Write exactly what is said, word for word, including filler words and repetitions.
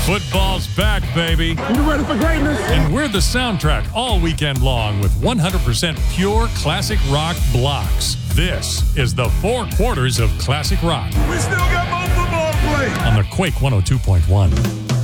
Football's back, baby. You ready for greatness? And we're the soundtrack all weekend long with one hundred percent pure classic rock blocks. This is the four quarters of classic rock. We still got more football to play. On the Quake one oh two point one.